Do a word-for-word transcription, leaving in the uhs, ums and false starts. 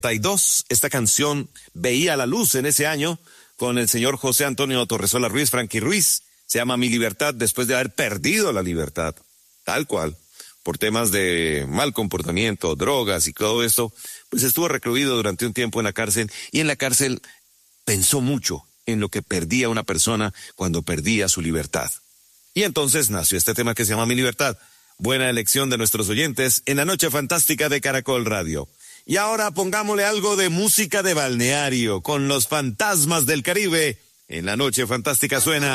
y dos, esta canción veía la luz en ese año con el señor José Antonio Torresola Ruiz, Frankie Ruiz. Se llama Mi Libertad, después de haber perdido la libertad, tal cual, por temas de mal comportamiento, drogas y todo esto, pues estuvo recluido durante un tiempo en la cárcel, y en la cárcel pensó mucho en lo que perdía una persona cuando perdía su libertad. Y entonces nació este tema que se llama Mi Libertad. Buena elección de nuestros oyentes en la noche fantástica de Caracol Radio. Y ahora pongámosle algo de música de balneario con los Fantasmas del Caribe. En la noche fantástica suena